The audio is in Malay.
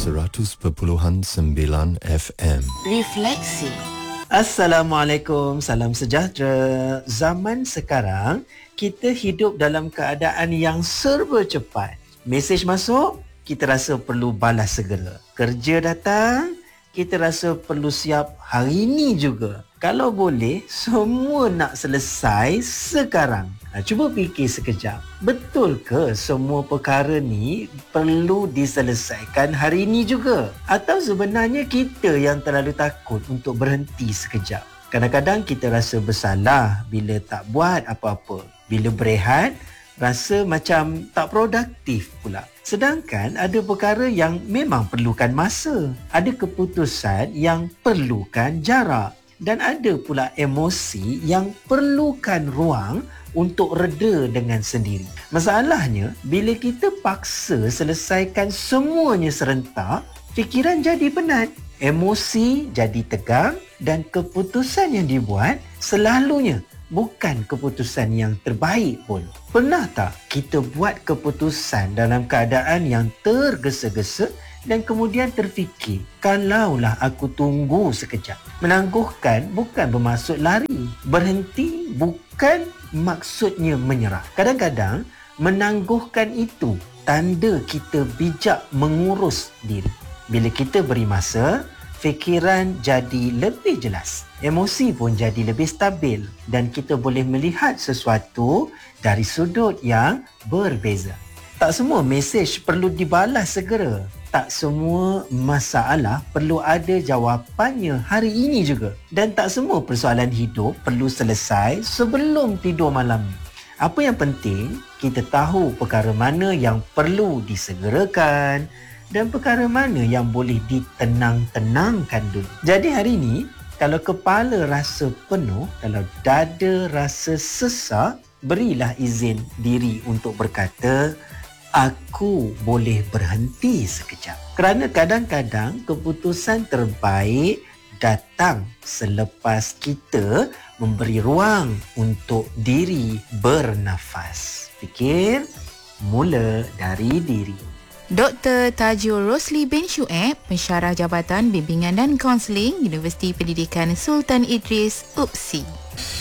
100.9 FM. Refleksi. Assalamualaikum, salam sejahtera. Zaman sekarang, kita hidup dalam keadaan yang serba cepat. Mesej masuk, kita rasa perlu balas segera. Kerja datang, kita rasa perlu siap hari ini juga. Kalau boleh, semua nak selesai sekarang. Cuba fikir sekejap. Betul ke semua perkara ni perlu diselesaikan hari ini juga? Atau sebenarnya kita yang terlalu takut untuk berhenti sekejap? Kadang-kadang kita rasa bersalah bila tak buat apa-apa. Bila berehat, rasa macam tak produktif pula. Sedangkan ada perkara yang memang perlukan masa. Ada keputusan yang perlukan jarak. Dan ada pula emosi yang perlukan ruang untuk reda dengan sendiri. Masalahnya, bila kita paksa selesaikan semuanya serentak, fikiran jadi penat, emosi jadi tegang dan keputusan yang dibuat selalunya bukan keputusan yang terbaik pun. Pernah tak kita buat keputusan dalam keadaan yang tergesa-gesa dan kemudian terfikir, kalaulah aku tunggu sekejap. Menangguhkan bukan bermaksud lari. Berhenti bukan maksudnya menyerah. Kadang-kadang menangguhkan itu tanda kita bijak mengurus diri. Bila kita beri masa, fikiran jadi lebih jelas. Emosi pun jadi lebih stabil dan kita boleh melihat sesuatu dari sudut yang berbeza. Tak semua mesej perlu dibalas segera. Tak semua masalah perlu ada jawapannya hari ini juga. Dan tak semua persoalan hidup perlu selesai sebelum tidur malam. Apa yang penting, kita tahu perkara mana yang perlu disegerakan dan perkara mana yang boleh ditenang-tenangkan dulu. Jadi hari ini, kalau kepala rasa penuh, kalau dada rasa sesak, berilah izin diri untuk berkata, aku boleh berhenti sekejap. Kerana kadang-kadang keputusan terbaik datang selepas kita memberi ruang untuk diri bernafas. Fikir mula dari diri. Dr. Tajul Rosli bin Syueb, Pensyarah Jabatan Bimbingan dan Kaunseling, Universiti Pendidikan Sultan Idris, UPSI.